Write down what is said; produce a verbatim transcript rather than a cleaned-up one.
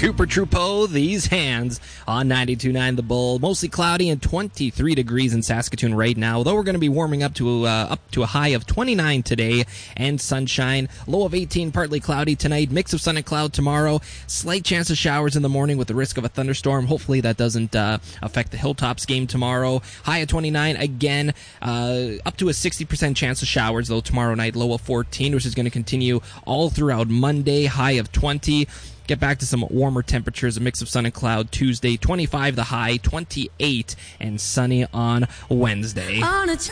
Cooper Trudeau, These Hands on ninety-two point nine The Bull. Mostly cloudy and twenty-three degrees in Saskatoon right now, though we're going to be warming up to uh, up to a high of twenty-nine today and sunshine. Low of eighteen, partly cloudy tonight. Mix of sun and cloud tomorrow. Slight chance of showers in the morning with the risk of a thunderstorm. Hopefully that doesn't uh, affect the Hilltops game tomorrow. High of twenty-nine again. Uh, up to a sixty percent chance of showers, though, tomorrow night. Low of fourteen, which is going to continue all throughout Monday. High of twenty. Get back to some warmer temperatures, a mix of sun and cloud Tuesday, twenty-five the high, twenty-eight, and sunny on Wednesday.